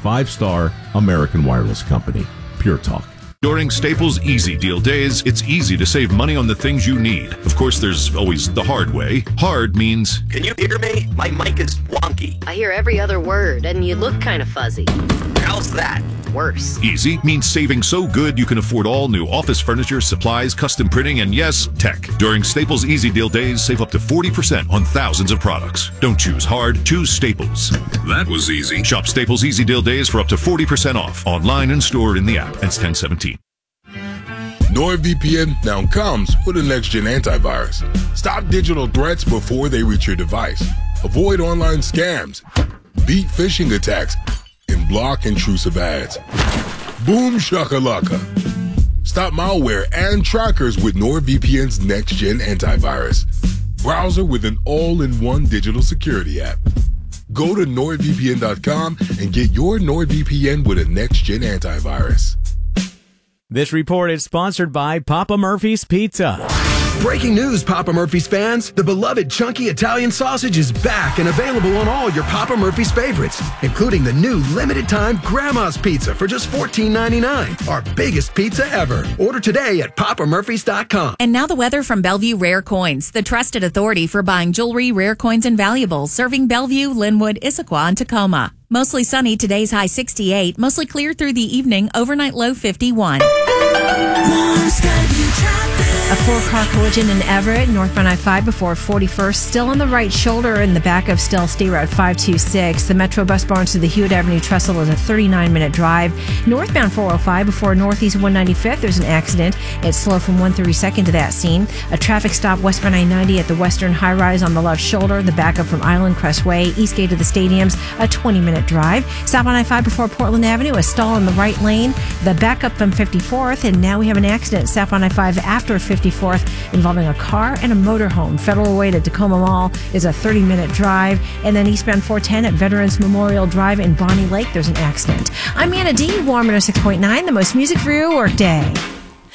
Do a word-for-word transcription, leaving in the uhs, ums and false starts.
Five-star American Wireless Company. Pure Talk. During Staples Easy Deal Days, it's easy to save money on the things you need. Of course, there's always the hard way. Hard means... Can you hear me? My mic is wonky. I hear every other word, and you look kind of fuzzy. How's that? Worse. Easy means saving so good you can afford all new office furniture, supplies, custom printing, and yes, tech. During Staples Easy Deal Days, save up to forty percent on thousands of products. Don't choose hard, choose Staples. That was easy. Shop Staples Easy Deal Days for up to forty percent off. Online and stored in the app. It's ten seventeen. NordVPN now comes with a next-gen antivirus. Stop digital threats before they reach your device. Avoid online scams. Beat phishing attacks. And block intrusive ads. Boom shakalaka. Stop malware and trackers with NordVPN's next-gen antivirus. Browser with an all-in-one digital security app. Go to nord V P N dot com and get your NordVPN with a next-gen antivirus. This report is sponsored by Papa Murphy's Pizza. Breaking news, Papa Murphy's fans. The beloved chunky Italian sausage is back and available on all your Papa Murphy's favorites, including the new limited-time Grandma's Pizza for just fourteen ninety-nine. Our biggest pizza ever. Order today at papa murphys dot com. And now the weather from Bellevue Rare Coins, the trusted authority for buying jewelry, rare coins, and valuables, serving Bellevue, Linwood, Issaquah, and Tacoma. Mostly sunny, today's high sixty-eight. Mostly clear through the evening, overnight low fifty-one. A four-car collision in Everett, northbound I five before forty-first, still on the right shoulder in the back of Still State Route five two six. The Metro bus barns to the Hewitt Avenue Trestle is a thirty-nine minute drive. Northbound four oh five before Northeast one ninety-fifth, there's an accident. It's slow from one thirty-second to that scene. A traffic stop westbound I ninety at the Western High Rise on the left shoulder. The backup from Island Crest Way, Eastgate to the Stadiums, a twenty minute drive. Southbound I five before Portland Avenue, a stall in the right lane. The backup from fifty-fourth, and now we have an accident southbound I five after fifty-fourth involving a car and a motorhome. Federal Way to Tacoma Mall is a thirty minute drive. And then eastbound four ten at Veterans Memorial Drive in Bonnie Lake, there's an accident. I'm Anna D. Warm one oh six point nine, the most music for your workday.